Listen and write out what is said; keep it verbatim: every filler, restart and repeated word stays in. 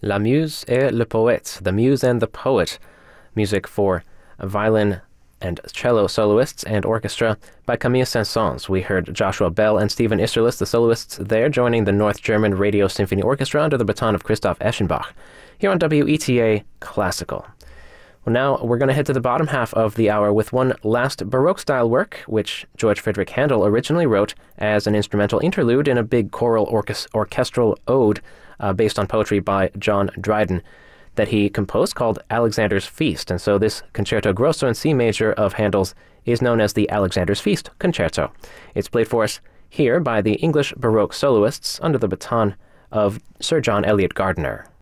La Muse et le Poète, The Muse and the Poet, music for violin and cello soloists and orchestra by Camille Saint-Saëns. We heard Joshua Bell and Stephen Isserlis, the soloists there, joining the North German Radio Symphony Orchestra under the baton of Christoph Eschenbach, here on W E T A Classical. Well, now we're going to head to the bottom half of the hour with one last Baroque-style work, which George Friedrich Handel originally wrote as an instrumental interlude in a big choral orches- orchestral ode uh, based on poetry by John Dryden that he composed called Alexander's Feast. And so this Concerto Grosso in C major of Handel's is known as the Alexander's Feast Concerto. It's played for us here by the English Baroque soloists under the baton of Sir John Eliot Gardiner.